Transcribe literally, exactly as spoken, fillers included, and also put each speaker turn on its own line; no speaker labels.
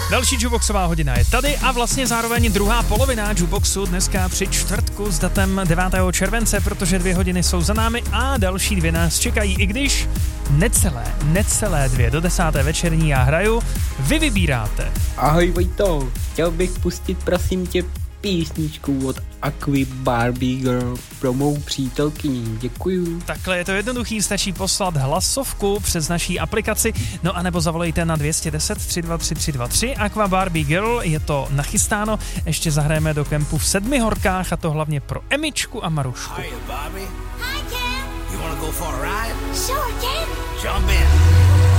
Další Jukeboxová hodina je tady a vlastně zároveň druhá polovina Jukeboxu dneska při čtvrtku s datem devátého července, protože dvě hodiny jsou za námi a další dvě nás čekají, i když necelé, necelé dvě do desáté večerní já hraju, vy vybíráte.
Ahoj Vojto, chtěl bych pustit prosím tě písničku od Aqui Barbie Girl pro mou přítelkyni. Děkuju.
Takhle je to jednoduchý, stačí poslat hlasovku přes naší aplikaci, no a nebo zavolejte na dvě stě deset tři dva tři tři dva tři. Aqua Barbie Girl, je to nachystáno, ještě zahrajeme do kempu v Sedmi horkách a to hlavně pro Emičku a Marušku.
Hiya, Barbie.
Hi, Ken.
You wanna go for a ride?
Sure, Ken.
Jump in.